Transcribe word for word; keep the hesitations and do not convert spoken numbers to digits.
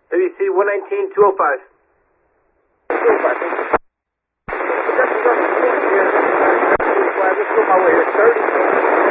W C one nineteen two oh five. two oh five, thank you. Just on the here. Let's go my way. thirty.